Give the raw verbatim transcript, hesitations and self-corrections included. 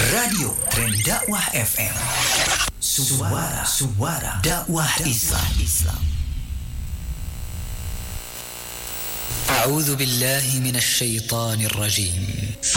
Radio Trend Dakwah F M. Suara Suara Dakwah Islam. Islam. A'udzu billahi minasy syaithanir rajim.